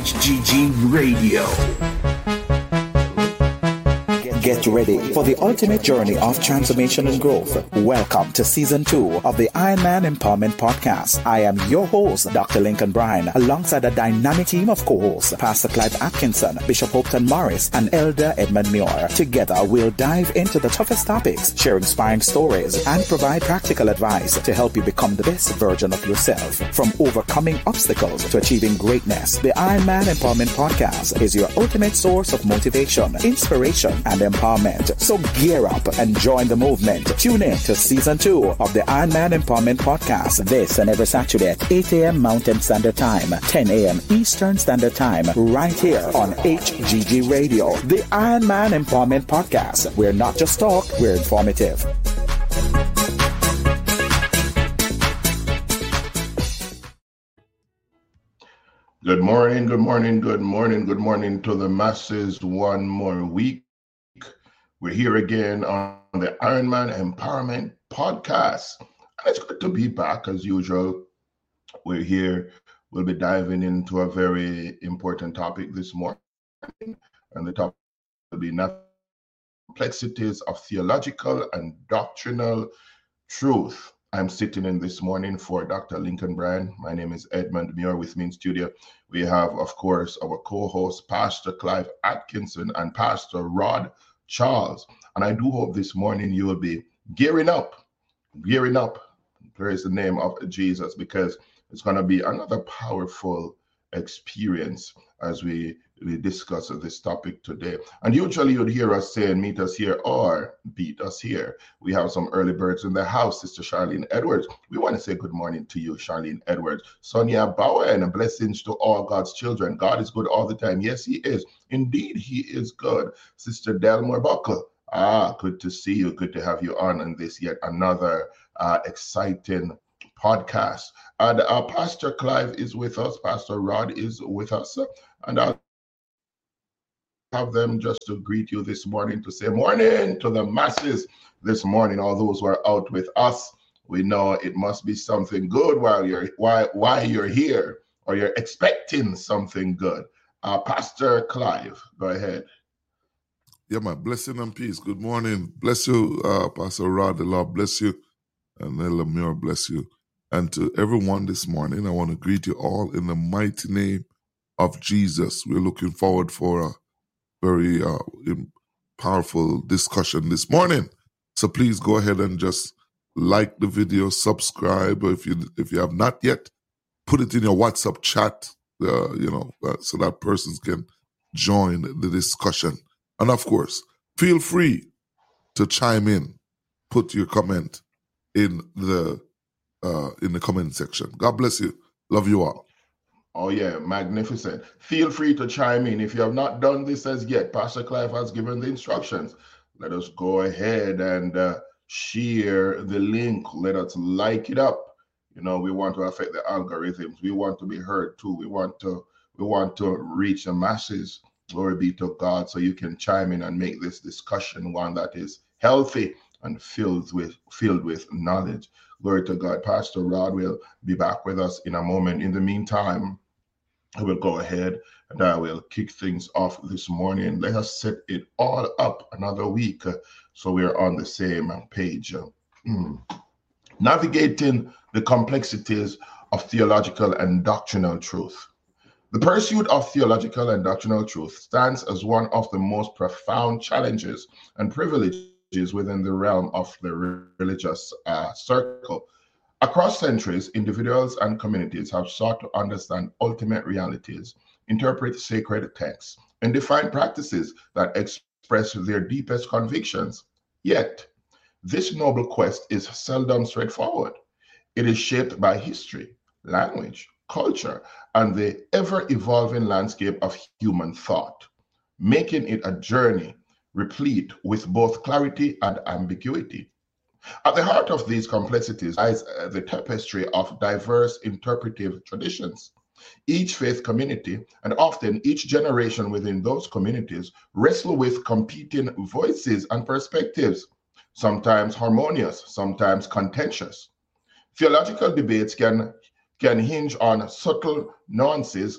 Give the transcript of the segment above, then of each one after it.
HGG Radio. Get ready for the ultimate journey of transformation and growth. Welcome to Season 2 of the Ironman Empowerment Podcast. I am your host, Dr. Lincoln Bryan, alongside a dynamic team of co-hosts, Pastor Clive Atkinson, Bishop Hopton Morris, and Elder Edmund Muir. Together, we'll dive into the toughest topics, share inspiring stories, and provide practical advice to help you become the best version of yourself. From overcoming obstacles to achieving greatness, the Ironman Empowerment Podcast is your ultimate source of motivation, inspiration, and empowerment. So gear up and join the movement. Tune in to Season 2 of the Ironman Empowerment Podcast. This and every Saturday at 8 a.m. Mountain Standard Time, 10 a.m. Eastern Standard Time, right here on HGG Radio. The Ironman Empowerment Podcast. We're not just talk, we're informative. Good morning, good morning, good morning, good morning to the masses. One more week. We're here again on the Ironman Empowerment Podcast. And it's good to be back as usual. We're here. We'll be diving into a very important topic this morning. And the topic will be complexities of theological and doctrinal truth. I'm sitting in this morning for Dr. Lincoln Bryan. My name is Edmund Muir. With me in studio, we have, of course, our co-host, Pastor Clive Atkinson and Pastor Rod Charles. And I do hope this morning you will be gearing up, praise the name of Jesus, because it's going to be another powerful experience as we discuss this topic today. And usually you'd hear us saying, meet us here or beat us here. We have some early birds in the house, Sister Charlene Edwards. We want to say good morning to you, Charlene Edwards. Sonia Bowen, and blessings to all God's children. God is good all the time. Yes, he is. Indeed, he is good. Sister Delmore Buckle. Good to see you. Good to have you on this yet another exciting podcast. And Pastor Clive is with us. Pastor Rod is with us. And I'll have them just to greet you this morning, to say morning to the masses this morning. All those who are out with us, we know it must be something good while you're here, or you're expecting something good. Pastor Clive, go ahead. Yeah, my blessing and peace. Good morning. Bless you, Pastor Rod. The Lord bless you. And Elder Muir bless you. And to everyone this morning, I want to greet you all in the mighty name of Jesus. We're looking forward for a very powerful discussion this morning. So please go ahead and just like the video, subscribe. If you have not yet, put it in your WhatsApp chat, so that persons can join the discussion. And of course, feel free to chime in, put your comment in the comment section. God bless you. Love you all. Oh yeah, magnificent. Feel free to chime in. If you have not done this as yet, Pastor Clive has given the instructions. Let us go ahead and share the link. Let us like it up. We want to affect the algorithms. We want to be heard too. We want to reach the masses. Glory be to God. So you can chime in and make this discussion one that is healthy and filled with knowledge. Glory to God. Pastor Rod will be back with us in a moment. In the meantime, I will go ahead and I will kick things off this morning. Let us set it all up another week so we are on the same page. Navigating the complexities of theological and doctrinal truth. The pursuit of theological and doctrinal truth stands as one of the most profound challenges and privileges within the realm of the religious circle. Across centuries, individuals and communities have sought to understand ultimate realities, interpret sacred texts, and define practices that express their deepest convictions. Yet, this noble quest is seldom straightforward. It is shaped by history, language, culture, and the ever-evolving landscape of human thought, making it a journey replete with both clarity and ambiguity. At the heart of these complexities lies the tapestry of diverse interpretive traditions. Each faith community, and often each generation within those communities, wrestle with competing voices and perspectives, sometimes harmonious, sometimes contentious. Theological debates can hinge on subtle nuances of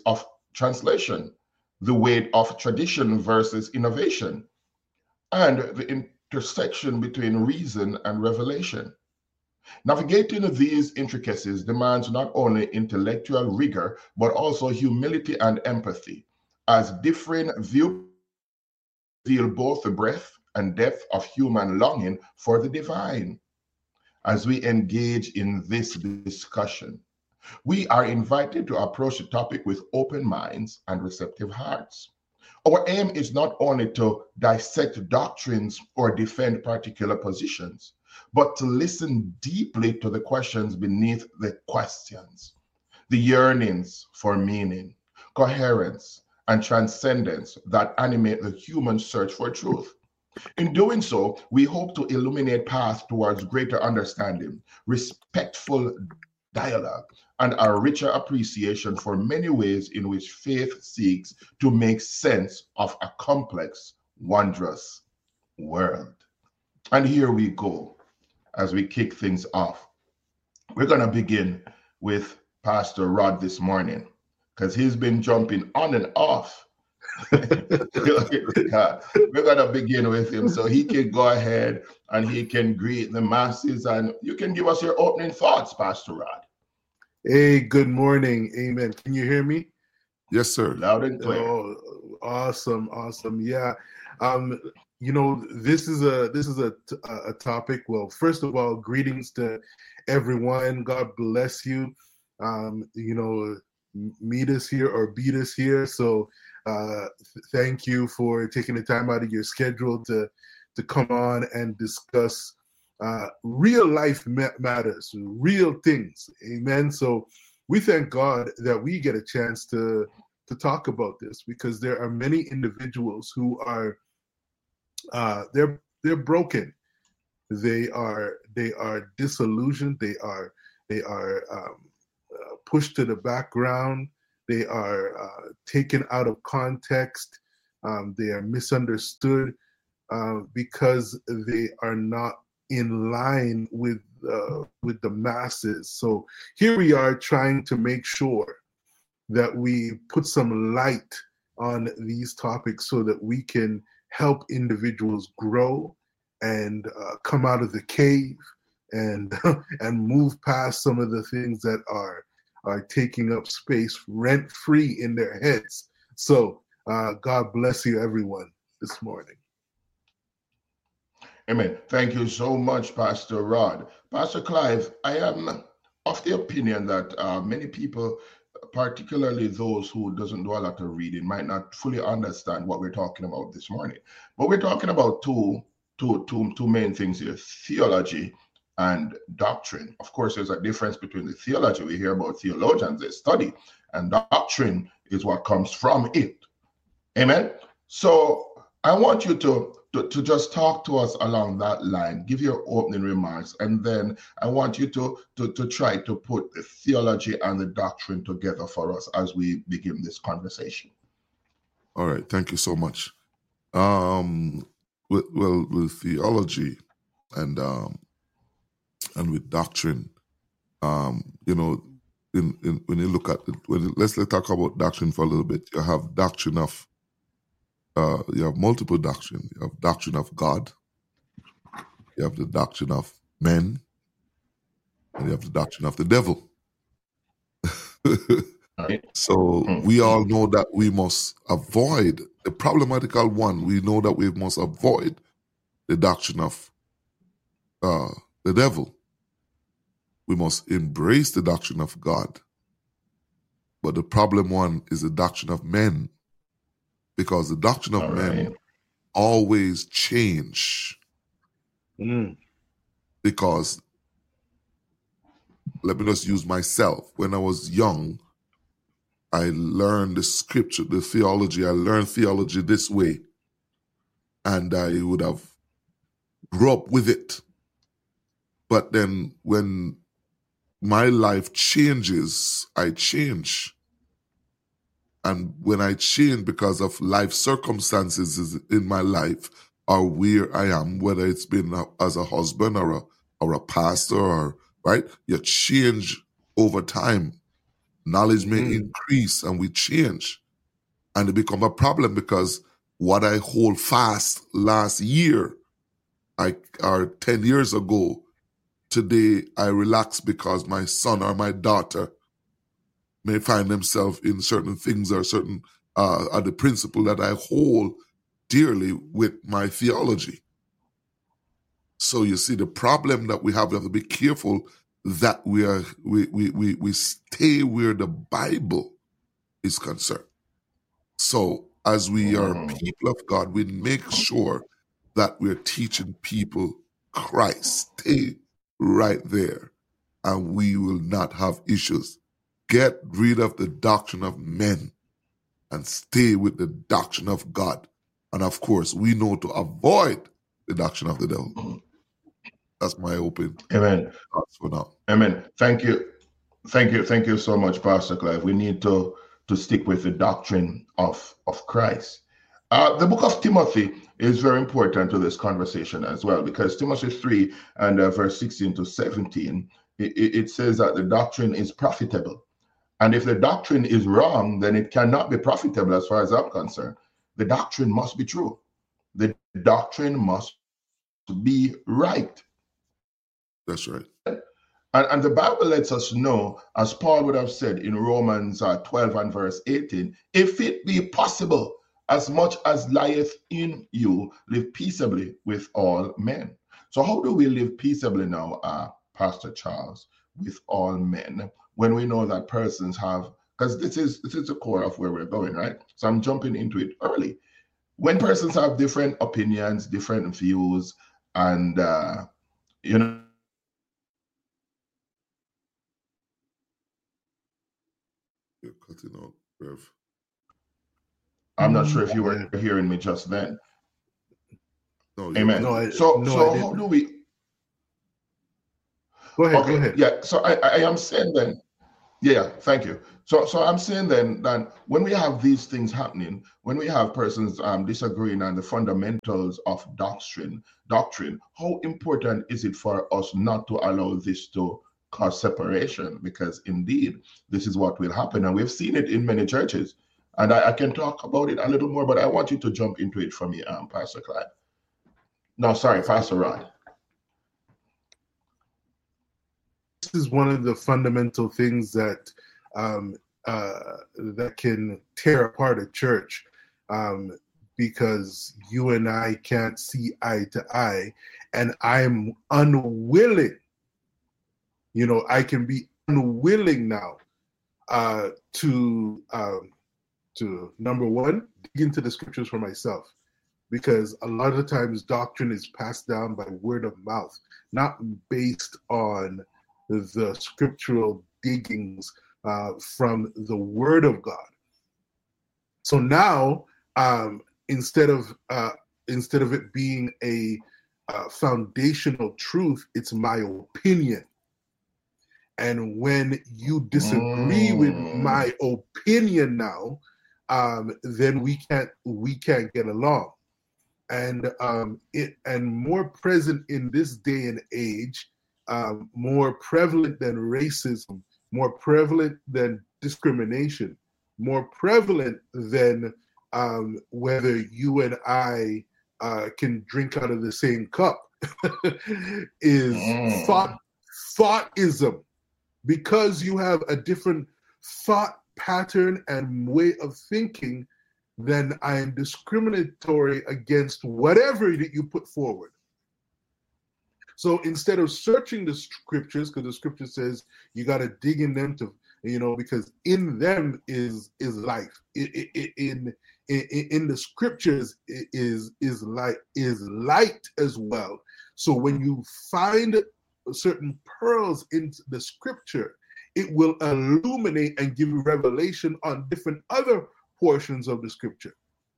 translation, the weight of tradition versus innovation, and the intersection between reason and revelation. Navigating these intricacies demands not only intellectual rigor, but also humility and empathy, as differing viewpoints reveal both the breadth and depth of human longing for the divine. As we engage in this discussion, we are invited to approach the topic with open minds and receptive hearts. Our aim is not only to dissect doctrines or defend particular positions, but to listen deeply to the questions beneath the questions, the yearnings for meaning, coherence, and transcendence that animate the human search for truth. In doing so, we hope to illuminate paths towards greater understanding, respectful dialogue, and a richer appreciation for many ways in which faith seeks to make sense of a complex, wondrous world. And here we go as we kick things off. We're going to begin with Pastor Rod this morning because he's been jumping on and off. We're going to begin with him so he can go ahead and he can greet the masses, and you can give us your opening thoughts, Pastor Rod. Hey, good morning. Amen. Can you hear me? Yes, sir. Loud and clear. Oh, awesome. Yeah. This is a topic. Well, first of all, greetings to everyone. God bless you. Meet us here or beat us here. So thank you for taking the time out of your schedule to come on and discuss real life matters, real things. Amen. So we thank God that we get a chance to talk about this, because there are many individuals who are they're broken. They are disillusioned. They are pushed to the background. They are taken out of context. They are misunderstood because they are not in line with the masses. So here we are trying to make sure that we put some light on these topics so that we can help individuals grow and come out of the cave and move past some of the things that are taking up space rent-free in their heads. So God bless you, everyone, this morning. Amen. Thank you so much, Pastor Rod. Pastor Clive, I am of the opinion that many people, particularly those who doesn't do a lot of reading, might not fully understand what we're talking about this morning. But we're talking about two main things here: theology and doctrine. Of course, there's a difference between the theology. We hear about theologians, they study, and doctrine is what comes from it. Amen. So I want you to just talk to us along that line, give your opening remarks, and then I want you to try to put the theology and the doctrine together for us as we begin this conversation. All right, thank you so much. With theology and with doctrine, when you look at it, let's talk about doctrine for a little bit. You have doctrine of you have multiple doctrine. You have doctrine of God. You have the doctrine of men, and you have the doctrine of the devil. So we all know that we must avoid the problematical one. We know that we must avoid the doctrine of the devil. We must embrace the doctrine of God. But the problem one is the doctrine of men, because the doctrine of men always change. Because, let me just use myself. When I was young, I learned the scripture, the theology. I learned theology this way. And I would have grew up with it. But then when my life changes, I change. And when I change because of life circumstances in my life or where I am, whether it's been as a husband or a pastor, or right, you change over time. Knowledge may increase and we change. And it become a problem because what I hold fast last year, or 10 years ago, today I relax because my son or my daughter may find themselves in certain things or certain are the principle that I hold dearly with my theology. So you see, the problem that we have to be careful that we stay where the Bible is concerned. So as we are people of God, we make sure that we're teaching people Christ. Stay right there, and we will not have issues. Get rid of the doctrine of men and stay with the doctrine of God. And of course, we know to avoid the doctrine of the devil. That's my open thoughts for now. Amen. Thank you so much, Pastor Clive. We need to stick with the doctrine of Christ. The book of Timothy is very important to this conversation as well, because Timothy 3 and verse 16 to 17, it says that the doctrine is profitable. And if the doctrine is wrong, then it cannot be profitable as far as I'm concerned. The doctrine must be true. The doctrine must be right. That's right. And the Bible lets us know, as Paul would have said in Romans 12 and verse 18, if it be possible, as much as lieth in you, live peaceably with all men. So how do we live peaceably now, Pastor Charles, with all men, when we know that persons have, because this is the core of where we're going, right? So I'm jumping into it early. When persons have different opinions, different views, and, You're cutting out, Rev. I'm not sure if you were hearing me just then. No, Amen. So how do we? Go ahead. Yeah. So I am saying then. Yeah. Thank you. So I'm saying then that when we have these things happening, when we have persons disagreeing on the fundamentals of doctrine, how important is it for us not to allow this to cause separation? Because indeed, this is what will happen, and we've seen it in many churches. And I can talk about it a little more, but I want you to jump into it for me, Pastor Clive. No, sorry, Pastor Rod. This is one of the fundamental things that that can tear apart a church, because you and I can't see eye to eye, and I'm unwilling. I can be unwilling now to number one, dig into the scriptures for myself, because a lot of times doctrine is passed down by word of mouth, not based on the scriptural diggings from the word of God. So now, instead of it being a foundational truth, it's my opinion. And when you disagree with my opinion now, then we can't get along. And more present in this day and age, more prevalent than racism, more prevalent than discrimination, more prevalent than whether you and I can drink out of the same cup, is thoughtism. Because you have a different thought pattern and way of thinking, then I am discriminatory against whatever that you put forward. So instead of searching the scriptures, because the scripture says you got to dig in them to, because in them is life. In the scriptures is light as well. So when you find certain pearls in the scripture, it will illuminate and give you revelation on different other portions of the scripture.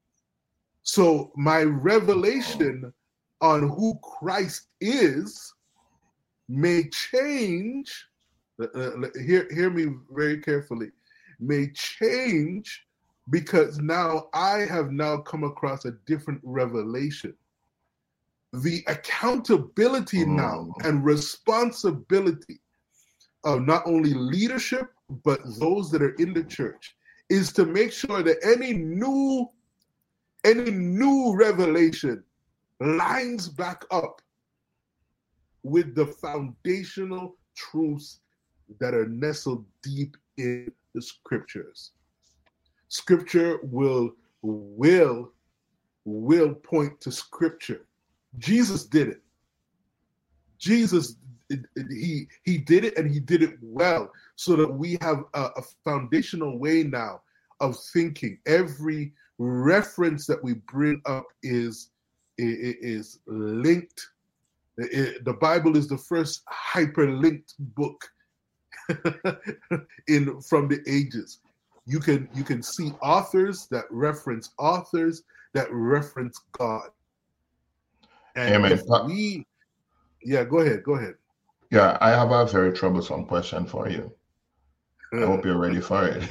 So my revelation on who Christ is may change, hear me very carefully, may change because now I have now come across a different revelation. The accountability now and responsibility of not only leadership, but those that are in the church is to make sure that any new revelation lines back up with the foundational truths that are nestled deep in the scriptures. Scripture will point to scripture. Jesus did it. Jesus, he did it, and he did it well, so that we have a foundational way now of thinking. Every reference that we bring up is linked. The Bible is the first hyperlinked book from the ages. You can see authors that reference authors that reference God. And Amen. Go ahead. Yeah, I have a very troublesome question for you. I hope you're ready for it.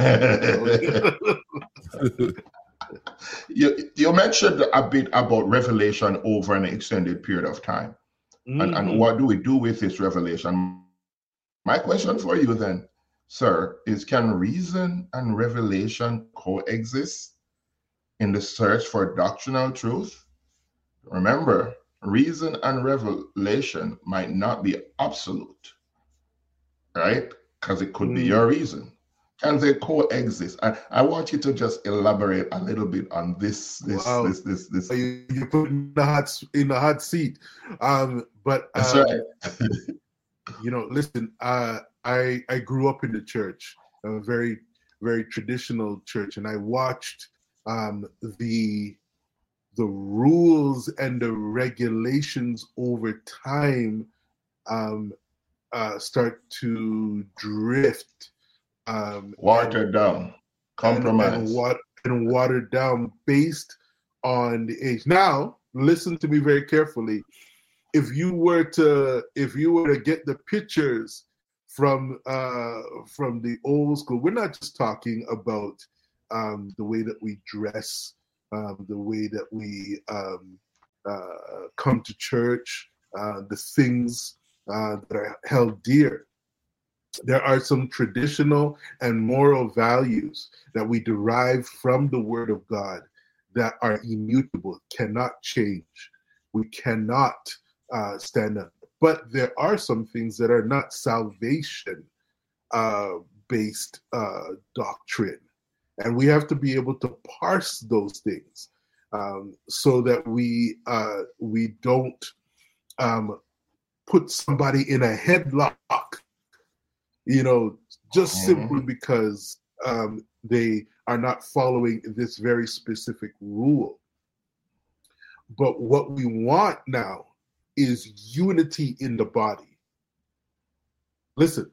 You mentioned a bit about revelation over an extended period of time. Mm-hmm. And what do we do with this revelation? My question for you then, sir, is can reason and revelation coexist in the search for doctrinal truth? Remember, reason and revelation might not be absolute, right? Because it could be your reason. Can they coexist? I want you to just elaborate a little bit on this. Wow. This. You put in the hot seat. But that's right. Listen. I grew up in the church, a very, very traditional church, and I watched the rules and the regulations over time start to drift. Watered down, compromised, and watered down based on the age. Now, listen to me very carefully. If you were to get the pictures from the old school, we're not just talking about the way that we dress, the way that we come to church, the things that are held dear. There are some traditional and moral values that we derive from the Word of God that are immutable, cannot change. We cannot stand up. But there are some things that are not salvation based doctrine. And we have to be able to parse those things so that we don't put somebody in a headlock, just simply because they are not following this very specific rule. But what we want now is unity in the body. Listen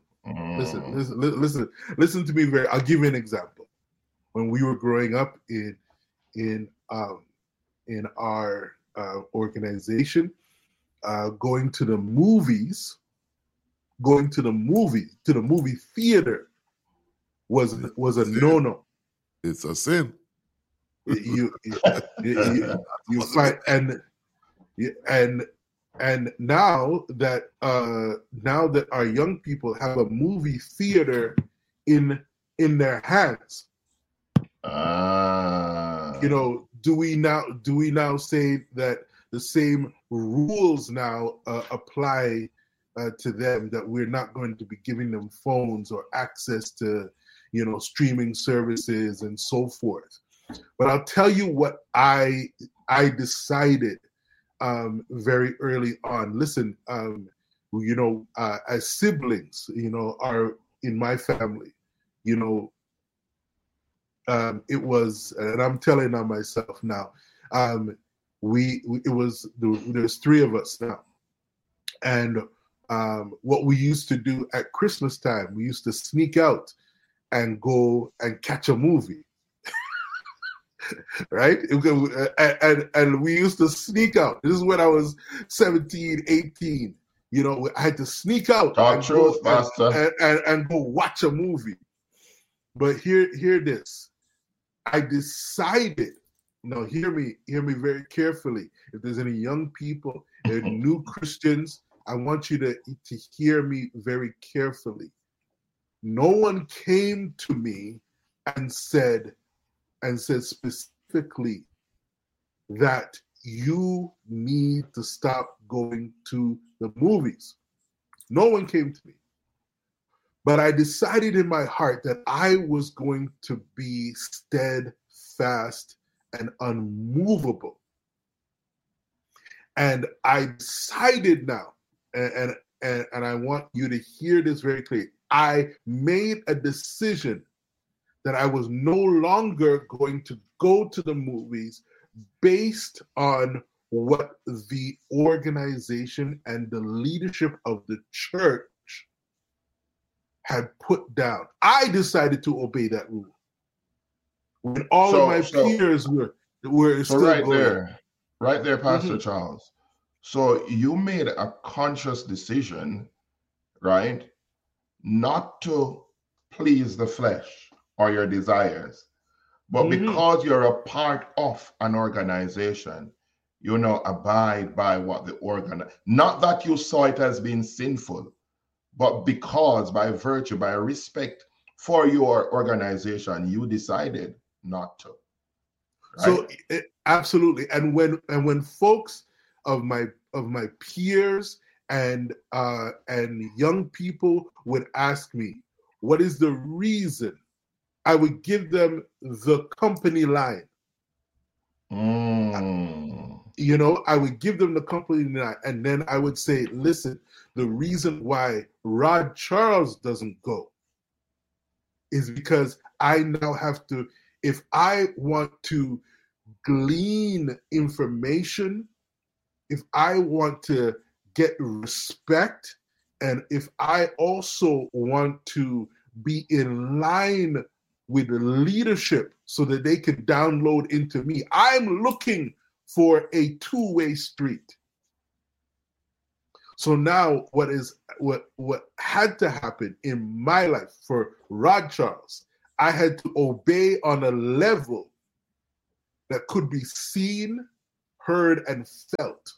to me I'll give you an example. When we were growing up in our organization, going to the movie theater was a no-no. It's a sin. You find and now that our young people have a movie theater in their hands, do we now say that the same rules now apply to them, that we're not going to be giving them phones or access to streaming services and so forth? But I'll tell you what I decided very early on. Listen, as siblings, are in my family, it was, and I'm telling on myself now, there's three of us now, and what we used to do at Christmas time, we used to sneak out and go and catch a movie. Right? And we used to sneak out. This is when I was 17, 18. I had to sneak out and go watch a movie. But hear this. I decided, hear me very carefully. If there's any young people, new Christians, I want you to hear me very carefully. No one came to me and said specifically that you need to stop going to the movies. No one came to me. But I decided in my heart that I was going to be steadfast and unmovable. And I decided now, and I want you to hear this very clearly, I made a decision that I was no longer going to go to the movies based on what the organization and the leadership of the church had put down. I decided to obey that rule. When all of my peers were still going. Right there, Pastor Charles. So you made a conscious decision, right, not to please the flesh or your desires, but because you're a part of an organization, you abide by what the not that you saw it as being sinful, but because by virtue, by respect for your organization, you decided not to. Right? So absolutely. And when folks of my peers and young people would ask me, what is the reason? I would give them the company line. I would give them the company line, and then I would say, listen, the reason why Rod Charles doesn't go is because I now have to, if I want to glean information, if I want to get respect, and if I also want to be in line with the leadership so that they can download into me, I'm looking for a two-way street. So now what had to happen in my life for Rod Charles, I had to obey on a level that could be seen, heard, and felt.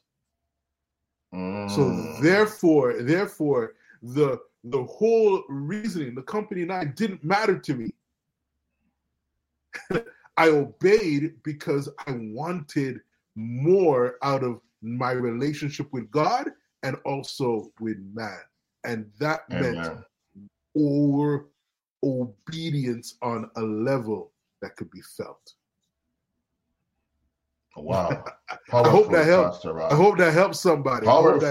So therefore, the whole reasoning, the company and I didn't matter to me. I obeyed because I wanted more out of my relationship with God and also with man. And that meant over obedience on a level that could be felt. Wow. I hope that helps. I hope that helps somebody.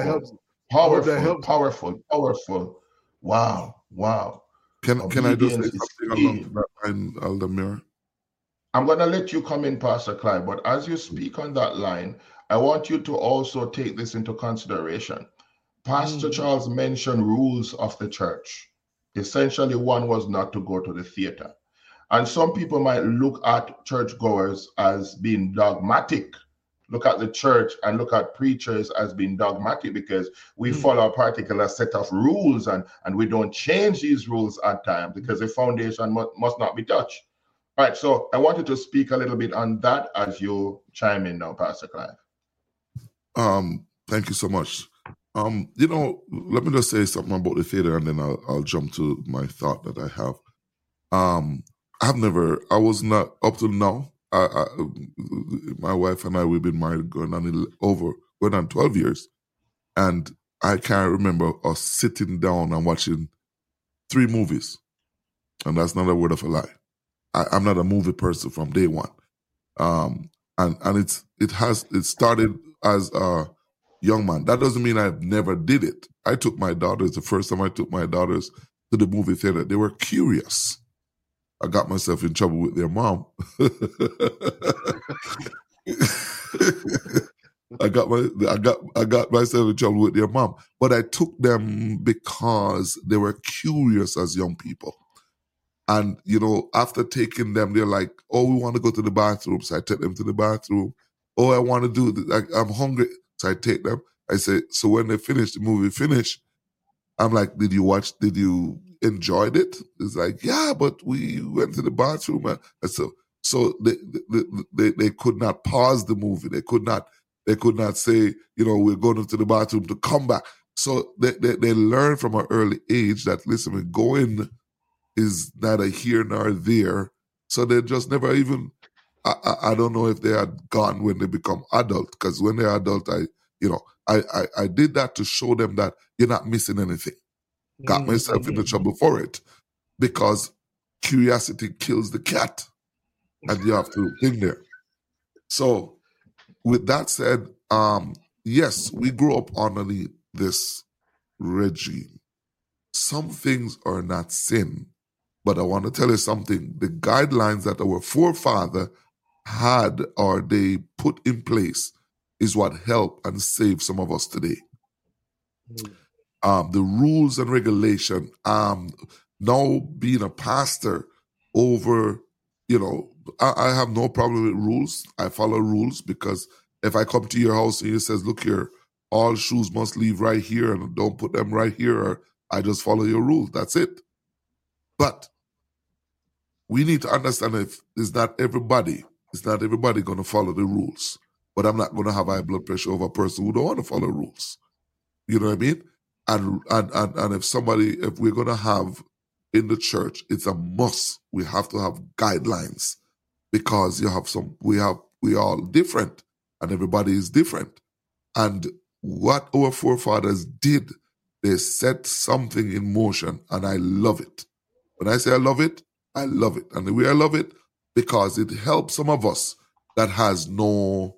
Powerful. Wow. Can I just say something along that line, Aldemir? I'm going to let you come in, Pastor Clive, but as you speak on that line, I want you to also take this into consideration. Pastor Charles mentioned rules of the church. Essentially, one was not to go to the theater. And some people might look at churchgoers as being dogmatic, look at the church and look at preachers as being dogmatic because we follow a particular set of rules and we don't change these rules at times because the foundation must not be touched. All right, so I wanted to speak a little bit on that as you chime in now, Pastor Clive. Thank you so much. Let me just say something about the theater and then I'll jump to my thought that I have. I was not, up till now, my wife and I, we've been married going on 12 years. And I can't remember us sitting down and watching 3 movies. And that's not a word of a lie. I'm not a movie person from day one. And it started as a young man. That doesn't mean I've never did it. The first time I took my daughters to the movie theater, they were curious. I got myself in trouble with their mom. I got myself in trouble with their mom. But I took them because they were curious as young people. And, after taking them, they're like, oh, we want to go to the bathroom. So I take them to the bathroom. Oh, I want to do this. I'm hungry. So I take them. I say, so when they finish, the movie finished, I'm like, did you enjoy it? It's like, yeah, but we went to the bathroom. And so they could not pause the movie. They could not say, we're going to the bathroom to come back. So they learn from an early age that, listen, going is neither here nor there. So they just never even, I don't know if they had gone when they become adult, because when they're adult, I did that to show them that you're not missing anything. Got myself into trouble for it, because curiosity kills the cat, and you have to think there. So with that said, yes, we grew up under this regime. Some things are not sin, but I want to tell you something. The guidelines that our forefather had or they put in place is what helped and saved some of us today. The rules and regulation, now being a pastor over, I have no problem with rules. I follow rules, because if I come to your house and you says, look here, all shoes must leave right here and don't put them right here, or I just follow your rules. That's it. But we need to understand if it's not everybody going to follow the rules. But I'm not going to have high blood pressure over a person who don't want to follow rules. You know what I mean? And if we're going to have in the church, it's a must. We have to have guidelines, because we all different, and everybody is different. And what our forefathers did, they set something in motion, and I love it. When I say I love it, I love it. And the way I love it, because it helps some of us that has no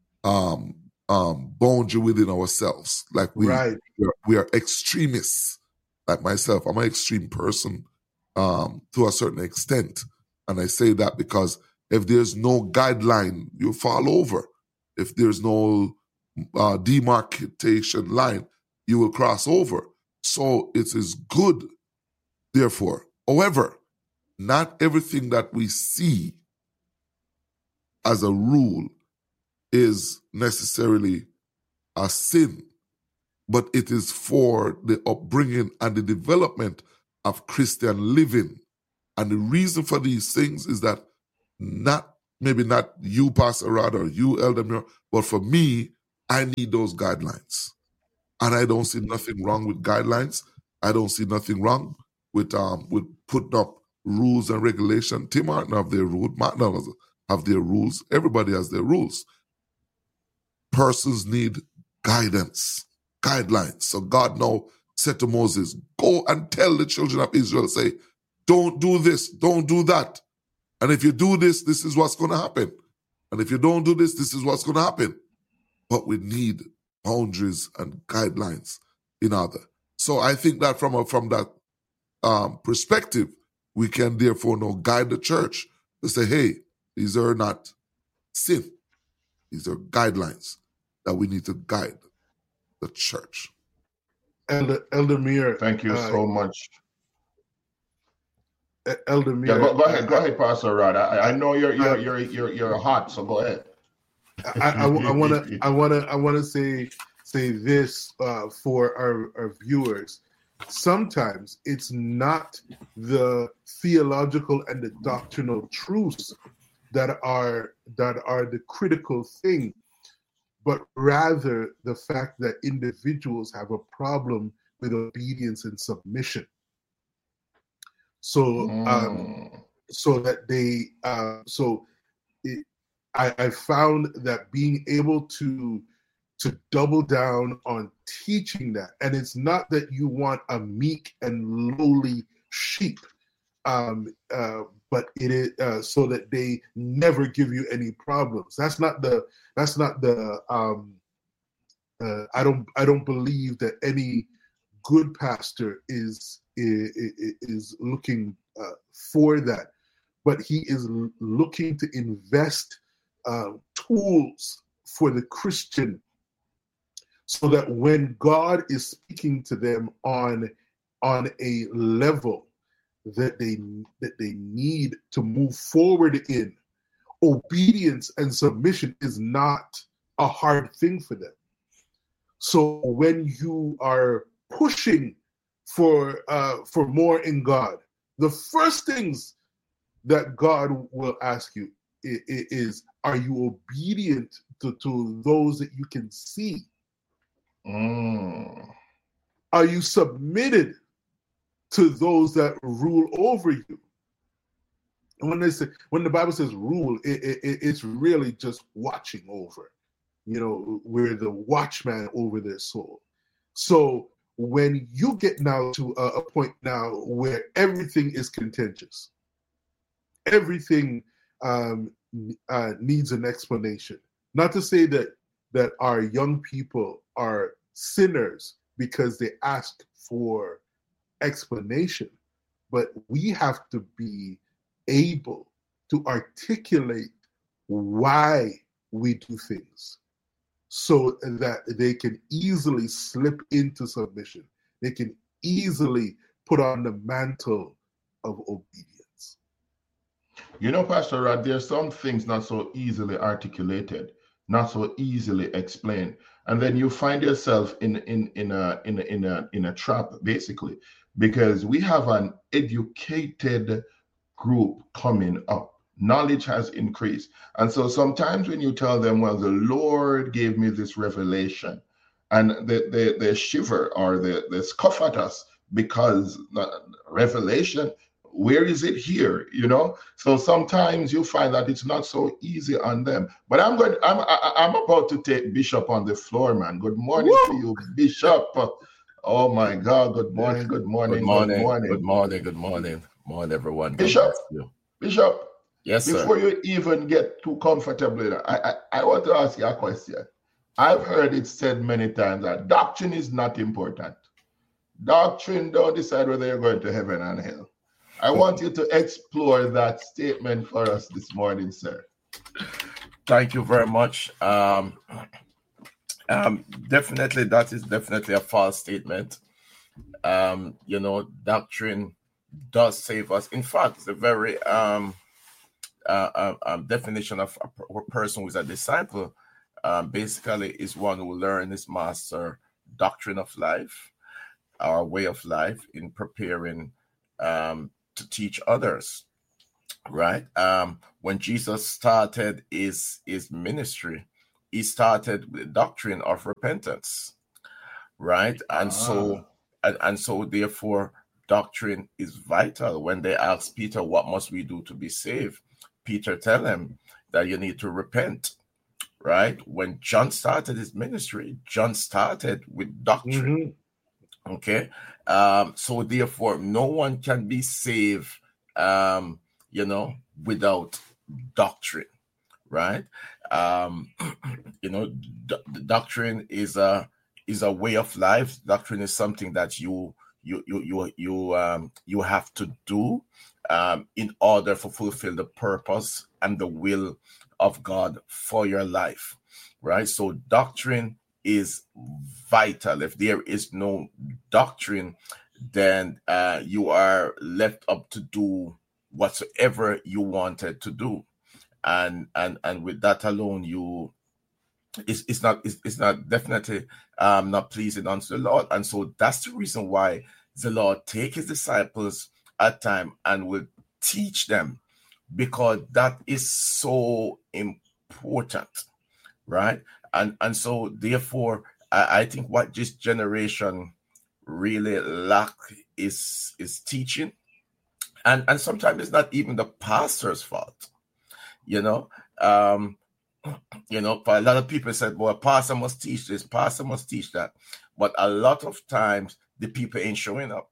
boundary within ourselves. Like we are extremists. Like myself, I'm an extreme person to a certain extent. And I say that because if there's no guideline, you fall over. If there's no demarcation line, you will cross over. So it is good, therefore. However, not everything that we see as a rule is necessarily a sin, but it is for the upbringing and the development of Christian living. And the reason for these things is that maybe not you, Pastor Rod, or you, Elder Muir, but for me, I need those guidelines. And I don't see nothing wrong with guidelines. I don't see nothing wrong with putting up rules and regulation. Tim Martin have their rules. Martin have their rules. Everybody has their rules. Persons need guidance, guidelines. So God now said to Moses, go and tell the children of Israel, say, don't do this, don't do that. And if you do this, this is what's going to happen. And if you don't do this, this is what's going to happen. But we need boundaries and guidelines in order. So I think that from that perspective, we can therefore now guide the church to say, hey, these are not sin. These are guidelines that we need to guide the church. Elder Muir. Thank you so much. Elder Muir. Yeah, go ahead, Pastor Rod. I know you're hot, so go ahead. I want to say this for our viewers. Sometimes it's not the theological and the doctrinal truths that are the critical thing, but rather the fact that individuals have a problem with obedience and submission. So I found that being able to double down on teaching that, and it's not that you want a meek and lowly sheep, but it is so that they never give you any problems. That's not the. I don't believe that any good pastor is looking for that, but he is looking to invest tools for the Christian, so that when God is speaking to them on a level that they need to move forward in, obedience and submission is not a hard thing for them. So when you are pushing for more in God, the first things that God will ask you is, are you obedient to those that you can see? Are you submitted to those that rule over you? And when the Bible says rule, it's really just watching over. We're the watchman over their soul. So when you get now to a point now where everything is contentious, everything needs an explanation. Not to say that our young people are sinners because they ask for explanation, but we have to be able to articulate why we do things so that they can easily slip into submission. They can easily put on the mantle of obedience. Pastor Rod, there's some things not so easily articulated, not so easily explained, and then you find yourself in a trap, basically, because we have an educated group coming up. Knowledge has increased, and so sometimes when you tell them, well, the Lord gave me this revelation, and they shiver or they scoff at us because revelation, where is it here? So sometimes you find that it's not so easy on them. But I'm about to take Bishop on the floor, man. Good morning to you, Bishop. Oh my God. Good morning. Good morning. Good morning, everyone. Bishop. Yes, sir. Before you even get too comfortable, I want to ask you a question. I've heard it said many times that doctrine is not important. Doctrine don't decide whether you're going to heaven and hell. I want you to explore that statement for us this morning, sir. Thank you very much. Definitely, that is definitely a false statement. Doctrine does save us. In fact, the very definition of a person who is a disciple basically is one who learns his master doctrine of life, our way of life, in preparing to teach others, right? When Jesus started his ministry, he started with the doctrine of repentance, right? And so therefore, doctrine is vital. When they asked Peter, what must we do to be saved? Peter tell him that you need to repent, right? When John started his ministry, John started with doctrine. Mm-hmm. Okay. So therefore, no one can be saved, without doctrine, right? Doctrine is a way of life. Doctrine is something that you have to do in order to fulfill the purpose and the will of God for your life, right? So doctrine is vital. If there is no doctrine, then you are left up to do whatsoever you wanted to do, and with that alone, it's not definitely not pleasing unto the Lord. And so that's the reason why the Lord take his disciples at time and will teach them, because that is so important, right? And so therefore, I think what this generation really lack is teaching, and sometimes it's not even the pastor's fault, for a lot of people said, well, pastor must teach this, pastor must teach that, but a lot of times the people ain't showing up.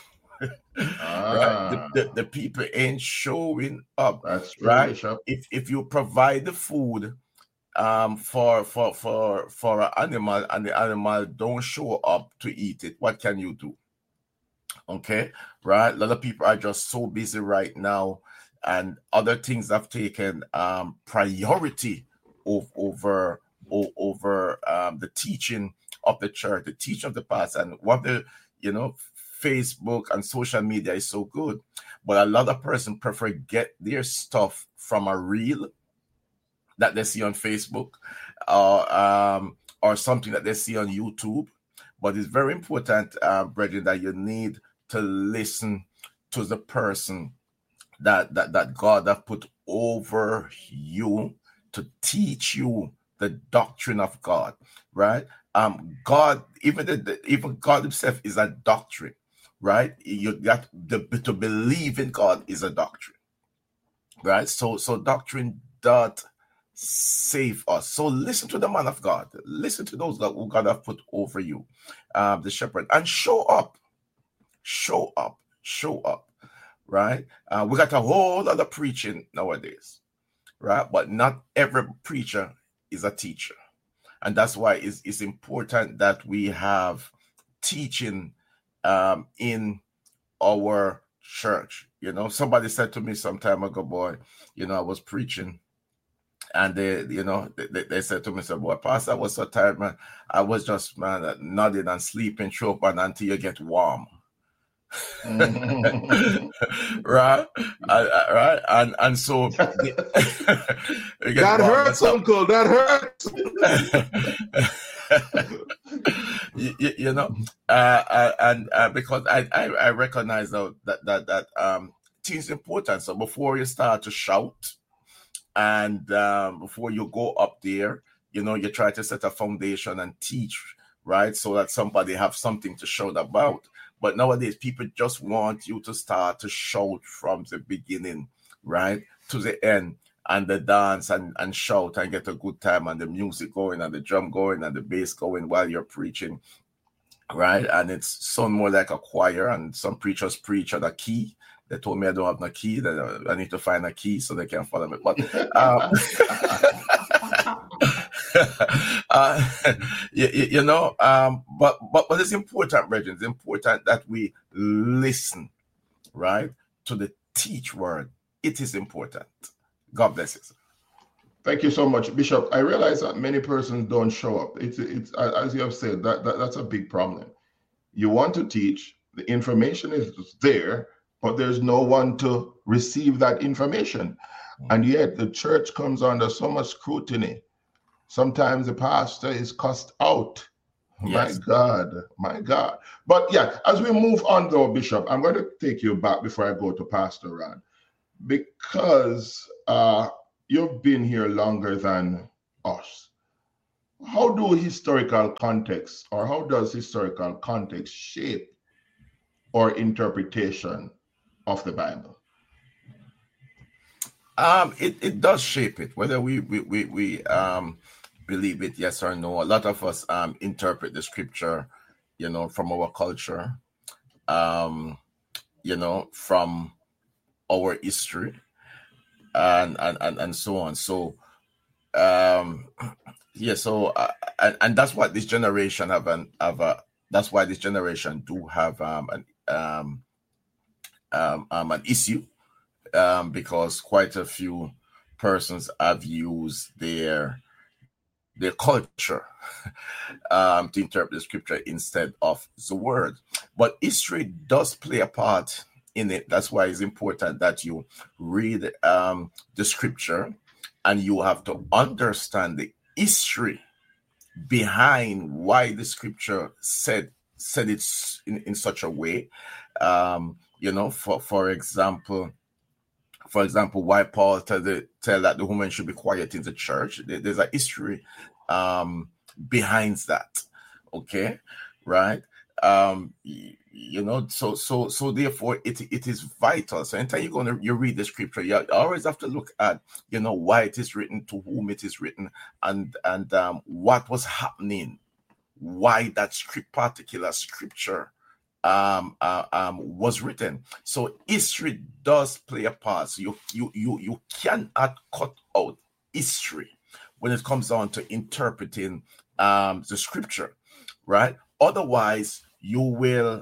Right? The people ain't showing up. That's true, right. Bishop. If you provide the food for an animal and the animal don't show up to eat it, what can you do? Okay, right? A lot of people are just so busy right now, and other things have taken priority over the teaching of the church, the teaching of the pastor. And what Facebook and social media is so good, but a lot of person prefer get their stuff from a reel that they see on Facebook, or something that they see on YouTube. But it's very important, brethren, that you need to listen to the person that God have put over you to teach you the doctrine of God, right? God, even God himself is a doctrine, right? You got to believe in God is a doctrine, right? So doctrine doth save us. So listen to the man of God. Listen to those that who God have put over you, the shepherd, and show up, right? We got a whole lot of preaching nowadays, right? But not every preacher is a teacher. And that's why it's important that we have teaching in our church. You know, somebody said to me some time ago, boy, you know, I was preaching, and they said to me, boy, Pastor, I was so tired, man. I was just, man, nodding and sleeping through and until you get warm. Right, right, and so that hurts, Uncle. That hurts. you know, and because I recognize though that it's important. So before you start to shout, and before you go up there, you know, you try to set a foundation and teach, right, so that somebody have something to shout about. But nowadays, people just want you to start to shout from the beginning, right, to the end, and the dance and shout and get a good time, and the music going and the drum going and the bass going while you're preaching, right? And it's sound more like a choir, and some preachers preach at a key. They told me I don't have no key, that I need to find a key so they can follow me. But you know, but it's important, brethren. It's important that we listen, right, to the teach word. It is important. God bless you. Thank you so much, Bishop. I realize that many persons don't show up. It's as you have said, that's a big problem. You want to teach, the information is there, but there's no one to receive that information. And yet the church comes under so much scrutiny. Sometimes the pastor is cussed out. Yes. My God. But yeah, as we move on though, Bishop, I'm going to take you back before I go to Pastor Rod, because you've been here longer than us. How does historical context shape our interpretation of the Bible? It does shape it, whether we believe it, yes or no. A lot of us interpret the scripture, you know, from our culture, you know, from our history, and so on. So yeah, so and that's what this generation that's why this generation do have an issue, because quite a few persons have used their culture to interpret the scripture instead of the word. But history does play a part in it. That's why it's important that you read the scripture, and you have to understand the history behind why the scripture said it in such a way. You know, for example, why Paul tell that the woman should be quiet in the church. There's a history behind that. Okay, right? You know, so therefore it is vital. So anytime you read the scripture, you always have to look at, you know, why it is written, to whom it is written, and what was happening, why that particular scripture was written. So history does play a part. So you cannot cut out history when it comes down to interpreting the scripture, right? Otherwise, you will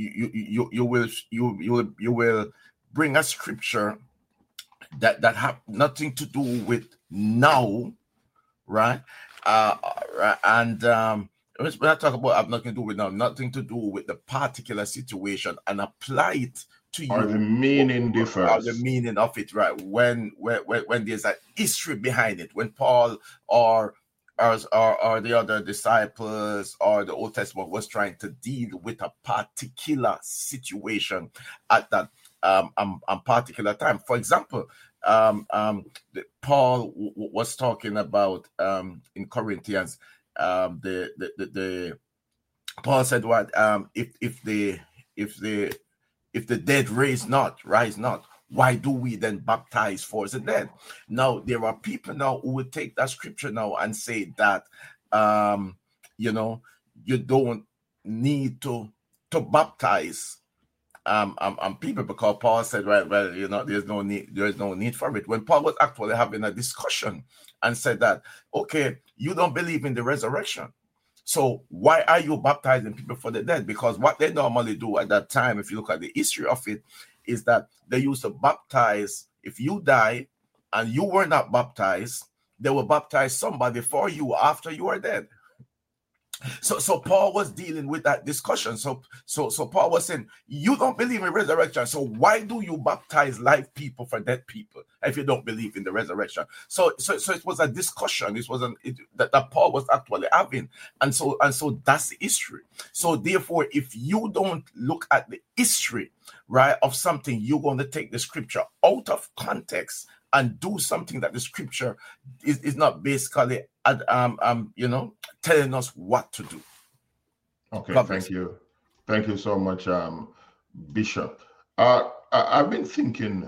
bring a scripture that have nothing to do with now, right? And when I talk about have nothing to do with now, nothing to do with the particular situation, and apply it to you. Or the meaning differs. Or the meaning of it, right? When there's a history behind it, when Paul or the other disciples or the Old Testament was trying to deal with a particular situation at that particular time. For example, Paul was talking about in Corinthians. Paul said, "What if the dead rise not? why do we then baptize for the dead? Now, there are people now who will take that scripture now and say that, you know, you don't need to baptize people, because Paul said, well, you know, there is no need for it. When Paul was actually having a discussion and said that, okay, you don't believe in the resurrection, so why are you baptizing people for the dead? Because what they normally do at that time, if you look at the history of it, is that they used to baptize. If you die and you were not baptized, they will baptize somebody for you after you are dead. So Paul was dealing with that discussion. So Paul was saying, you don't believe in resurrection, so why do you baptize live people for dead people if you don't believe in the resurrection? So it was a discussion. It was that Paul was actually having, and so that's the history. So therefore, if you don't look at the history, right, of something, you're going to take the scripture out of context and do something that the scripture is not basically you know, telling us what to do. Okay, thank you so much, Bishop. I've been thinking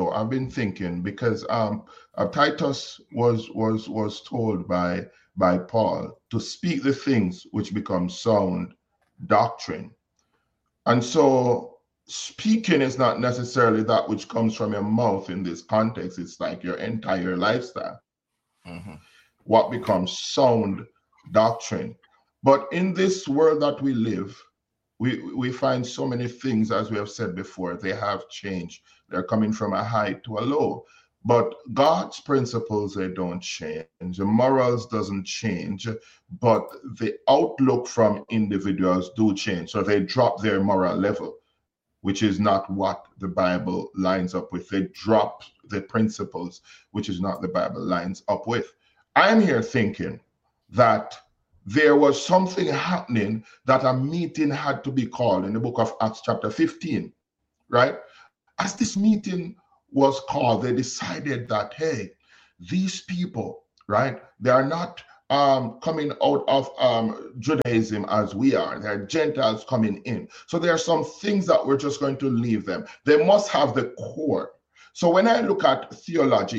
because Titus was told by Paul to speak the things which become sound doctrine, and so speaking is not necessarily that which comes from your mouth in this context. It's like your entire lifestyle. Mm-hmm. What becomes sound doctrine. But in this world that we live, we find so many things, as we have said before, they have changed. They're coming from a high to a low. But God's principles, they don't change. The morals doesn't change, but the outlook from individuals do change. So they drop their moral level, which is not what the Bible lines up with. They drop the principles, which is not the Bible lines up with. I'm here thinking that there was something happening, that a meeting had to be called in the book of Acts chapter 15, right? As this meeting was called, they decided that, hey, these people, right, they are not coming out of Judaism as we are. They're Gentiles coming in. So there are some things that we're just going to leave them. They must have the core. So when I look at theology,